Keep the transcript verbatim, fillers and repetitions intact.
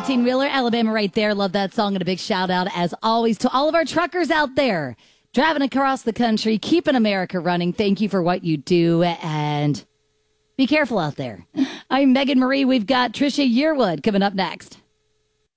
eighteen-wheeler, Alabama right there. Love that song. And a big shout out, as always, to all of our truckers out there driving across the country, keeping America running. Thank you for what you do, and be careful out there. I'm Megan Marie. We've got Trisha Yearwood coming up next.